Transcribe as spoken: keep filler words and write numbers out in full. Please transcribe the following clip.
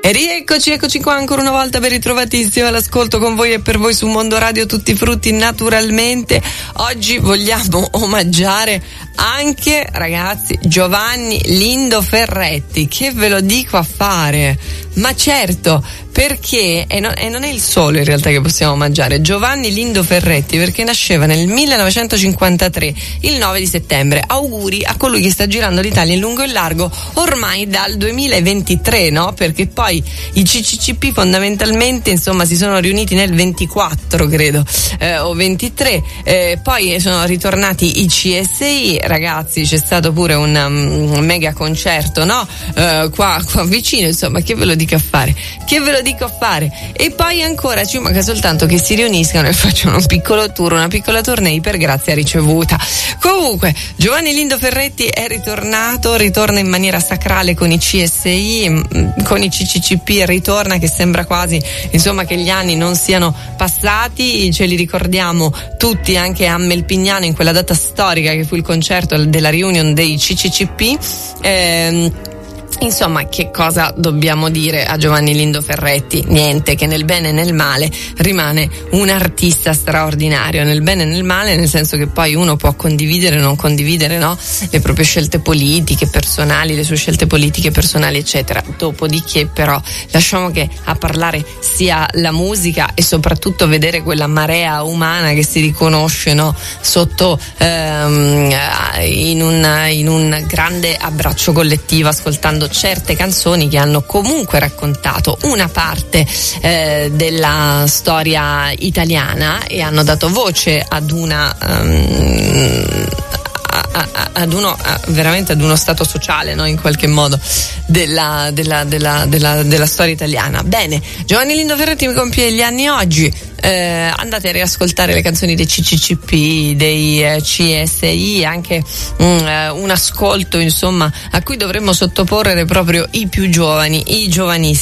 E rieccoci, eccoci qua ancora una volta ben ritrovatissimo all'ascolto con voi e per voi su Mondo Radio Tutti i Frutti. Naturalmente oggi vogliamo omaggiare anche, ragazzi, Giovanni Lindo Ferretti, che ve lo dico a fare, ma certo, perché e non, e non è il solo in realtà che possiamo omaggiare Giovanni Lindo Ferretti, perché nasceva nel millenovecentocinquantatré, il nove di settembre. Auguri a colui che sta girando l'Italia in lungo e in largo ormai dal duemilaventitré, no? Perché poi i C C C P fondamentalmente, insomma, si sono riuniti nel ventiquattro, credo, eh, o ventitré, eh, poi sono ritornati i C S I, ragazzi, c'è stato pure un, um, un mega concerto, no? Uh, qua, qua vicino, insomma, che ve lo dico a fare? Che ve lo dico a fare? E poi ancora ci manca soltanto che si riuniscano e facciano un piccolo tour, una piccola tournée per grazia ricevuta. Comunque, Giovanni Lindo Ferretti è ritornato, ritorna in maniera sacrale con i C S I, con i C C C P ritorna, che sembra quasi, insomma, che gli anni non siano passati, ce li ricordiamo tutti anche a Melpignano in quella data storica che fu il concerto della reunion dei C C C P. Ehm, Insomma, che cosa dobbiamo dire a Giovanni Lindo Ferretti? Niente, che nel bene e nel male rimane un artista straordinario, nel bene e nel male, nel senso che poi uno può condividere o non condividere, no? Le proprie scelte politiche, personali, le sue scelte politiche, personali, eccetera. Dopodiché però lasciamo che a parlare sia la musica e soprattutto vedere quella marea umana che si riconosce, no? Sotto ehm, in, un, in un grande abbraccio collettivo, ascoltando certe canzoni che hanno comunque raccontato una parte eh, della storia italiana e hanno dato voce ad una um, a, a, ad uno a, veramente ad uno stato sociale, no? In qualche modo della, della, della, della, della storia italiana. Bene, Giovanni Lindo Ferretti mi compie gli anni oggi. Eh, andate a riascoltare le canzoni dei C C C P, dei eh, C S I, anche um, un ascolto, insomma, a cui dovremmo sottoporre proprio i più giovani, i giovanissimi.